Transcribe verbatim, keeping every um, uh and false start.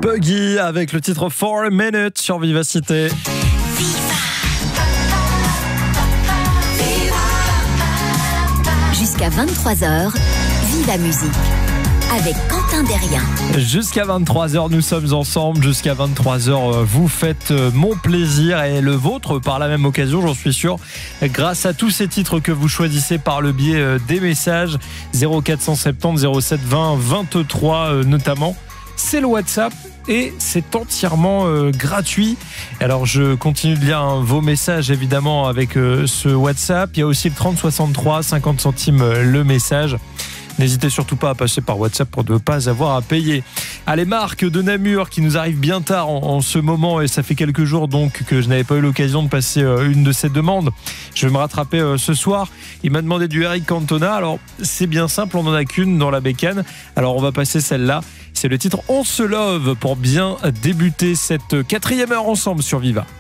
Buggy avec le titre For a Minute sur Vivacité. Jusqu'à vingt-trois heures, Viva Musique avec Quentin Derrien. Jusqu'à vingt-trois heures, nous sommes ensemble. Jusqu'à vingt-trois heures, vous faites mon plaisir et le vôtre par la même occasion, j'en suis sûr, grâce à tous ces titres que vous choisissez par le biais des messages zéro quatre cent soixante-dix zéro sept vingt vingt-trois notamment. C'est le WhatsApp et c'est entièrement euh, gratuit. Alors je continue de lire hein, vos messages évidemment avec euh, ce WhatsApp. Il y a aussi le trente soixante-trois, cinquante centimes euh, le message. N'hésitez surtout pas à passer par WhatsApp pour ne pas avoir à payer. Allez, Marc de Namur qui nous arrive bien tard en, en ce moment et ça fait quelques jours donc que je n'avais pas eu l'occasion de passer euh, une de ses demandes. Je vais me rattraper euh, ce soir. Il m'a demandé du Eric Cantona. Alors c'est bien simple, on n'en a qu'une dans la bécane. Alors on va passer celle-là. C'est le titre On se love pour bien débuter cette quatrième heure ensemble sur Viva.